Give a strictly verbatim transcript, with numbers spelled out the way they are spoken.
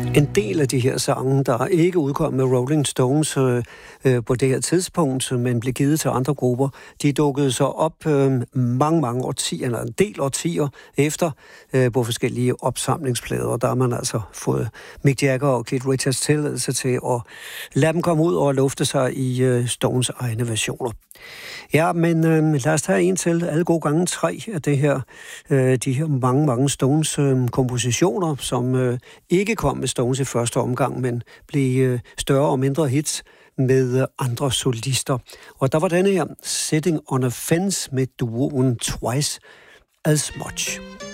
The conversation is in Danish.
En del af de her sange, der ikke udkom med Rolling Stones øh, øh, på det her tidspunkt, men blev givet til andre grupper, de dukkede så op øh, mange, mange årtier, eller en del årtier efter, øh, på forskellige opsamlingsplader, og der har man altså fået Mick Jagger og Keith Richards tilladelse til at lade dem komme ud og lufte sig i øh, Stones egne versioner. Ja, men øh, lad os tage en til. Alle gode gange tre af det her, øh, de her mange, mange Stones øh, kompositioner, som øh, ikke kom med Stones i første omgang, men blev øh, større og mindre hits med øh, andre solister. Og der var denne her, Sitting on a Fence med duoen Twice as Much.